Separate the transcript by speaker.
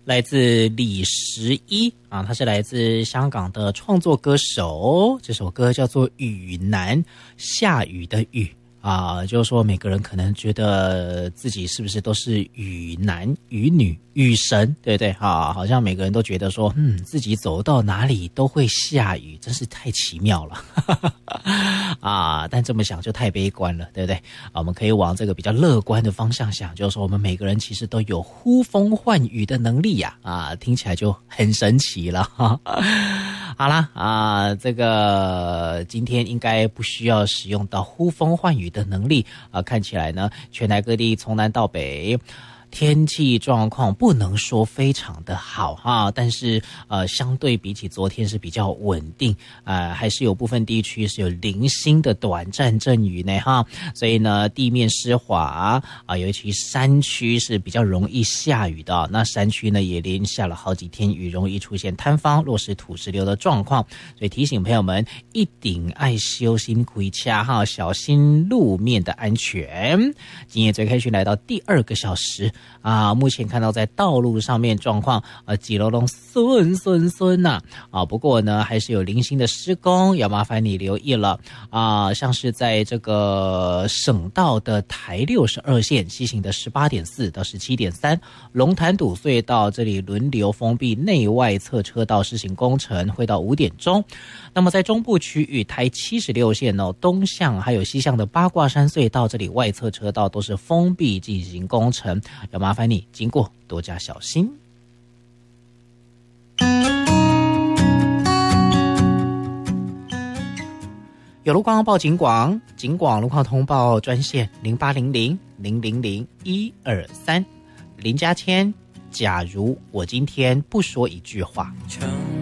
Speaker 1: 来自李十一啊，他是来自香港的创作歌手，这首歌叫做《雨男》，下雨的雨啊，就是说每个人可能觉得自己是不是都是雨男、雨女、雨神，对不对啊？好像每个人都觉得说，自己走到哪里都会下雨，真是太奇妙了啊！但这么想就太悲观了，对不对？啊，我们可以往这个比较乐观的方向想，就是说我们每个人其实都有呼风唤雨的能力呀，啊，听起来就很神奇了哈。好啦啊，这个今天应该不需要使用到呼风唤雨的能力啊，看起来呢，全台各地从南到北，天气状况不能说非常的好哈，但是相对比起昨天是比较稳定，还是有部分地区是有零星的短暂阵雨呢哈，所以呢地面湿滑啊，尤其山区是比较容易下雨的，那山区呢也连下了好几天雨，容易出现塌方、落石、土石流的状况，所以提醒朋友们一定爱小心开车哈，小心路面的安全。今夜最开始来到第2个小时。目前看到在道路上面状况，几楼龙顺呐，不过呢还是有零星的施工，要麻烦你留意了像是在这个省道的台62线西行的 18.4 到 17.3， 龙潭堵隧道这里轮流封闭内外侧车道施行工程，会到5点钟。那么在中部区域台76线东向还有西向的八卦山隧道这里外侧车道都是封闭进行工程，要麻烦你经过多加小心。有路况报警广，警广路况通报专线0800-000-123。林嘉谦，假如我今天不说一句话。